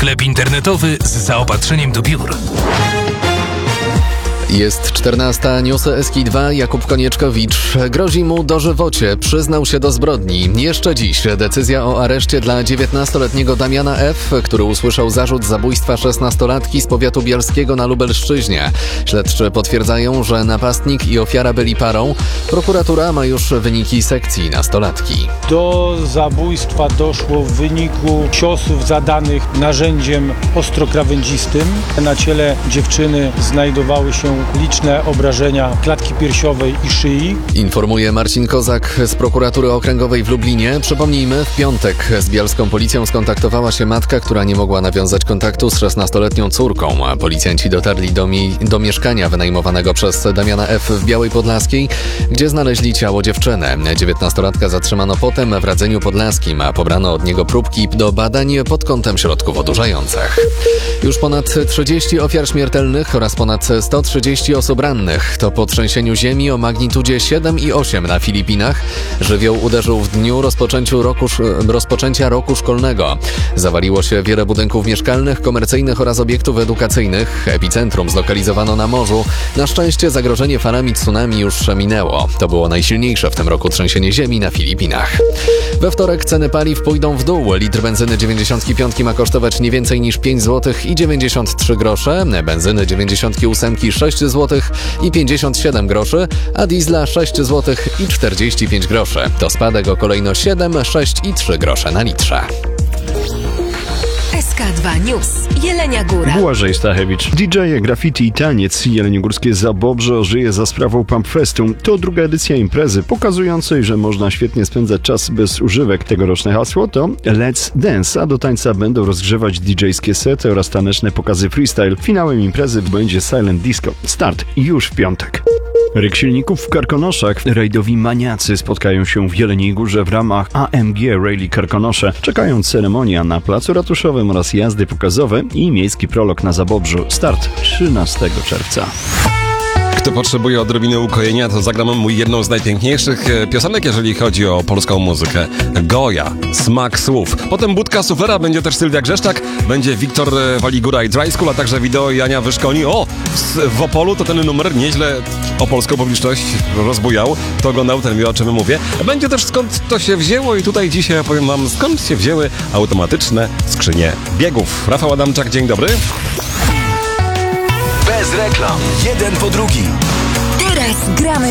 Sklep internetowy z zaopatrzeniem do biur. Jest 14. Newsy SK2. Jakub Konieczkowicz. Grozi mu dożywocie. Przyznał się do zbrodni. Jeszcze dziś decyzja o areszcie dla 19-letniego Damiana F., który usłyszał zarzut zabójstwa 16-latki z powiatu bielskiego na Lubelszczyźnie. Śledczy potwierdzają, że napastnik i ofiara byli parą. Prokuratura ma już wyniki sekcji nastolatki. Do zabójstwa doszło w wyniku ciosów zadanych narzędziem ostrokrawędzistym. Na ciele dziewczyny znajdowały się liczne obrażenia klatki piersiowej i szyi. Informuje Marcin Kozak z prokuratury okręgowej w Lublinie. Przypomnijmy, w piątek z bielską policją skontaktowała się matka, która nie mogła nawiązać kontaktu z 16-letnią córką. A policjanci dotarli do mieszkania wynajmowanego przez Damiana F. w Białej Podlaskiej, gdzie znaleźli ciało dziewczyny. 19-latka zatrzymano potem w Radzeniu Podlaskim, a pobrano od niego próbki do badań pod kątem środków odurzających. Już ponad 30 ofiar śmiertelnych oraz ponad 130 osób rannych. To po trzęsieniu ziemi o magnitudzie 7,8 na Filipinach. Żywioł uderzył w dniu rozpoczęcia roku szkolnego. Zawaliło się wiele budynków mieszkalnych, komercyjnych oraz obiektów edukacyjnych. Epicentrum zlokalizowano na morzu. Na szczęście zagrożenie falami tsunami już minęło. To było najsilniejsze w tym roku trzęsienie ziemi na Filipinach. We wtorek ceny paliw pójdą w dół. Litr benzyny 95 ma kosztować nie więcej niż 5 zł i 93 grosze, benzyny 98 6 zł i 57 groszy, a diesla 6 zł i 45 groszy. To spadek o kolejno 7, 6 i 3 grosze na litrze. SK2 News. Jelenia Góra. Błażej Stachewicz. DJ, graffiti i taniec. Jeleniogórskie Zabobrze żyje za sprawą Pumpfestu. To druga edycja imprezy pokazującej, że można świetnie spędzać czas bez używek. Tegoroczne hasło to Let's Dance, a do tańca będą rozgrzewać DJ-skie sety oraz taneczne pokazy freestyle. Finałem imprezy będzie Silent Disco. Start już w piątek. Ryk silników w Karkonoszach. Rajdowi maniacy spotkają się w Jeleniej Górze w ramach AMG Rally Karkonosze. Czekają ceremonia na Placu Ratuszowym oraz jazdy pokazowe i miejski prolog na Zabobrzu. Start 13 czerwca. Kto potrzebuje odrobiny ukojenia, to zagram mu jedną z najpiękniejszych piosenek, jeżeli chodzi o polską muzykę. Goja, Smak słów. Potem Budka Suflera, będzie też Sylwia Grzeszczak, będzie Wiktor Waligura i Dry School, a także wideo Jania Wyszkoni. W Opolu to ten numer nieźle opolską publiczność rozbujał. To oglądał, ten wie, o czym mówię. Będzie też skąd to się wzięło i tutaj dzisiaj opowiem wam, skąd się wzięły automatyczne skrzynie biegów. Rafał Adamczak, dzień dobry. Bez reklam. Jeden po drugim. Teraz gramy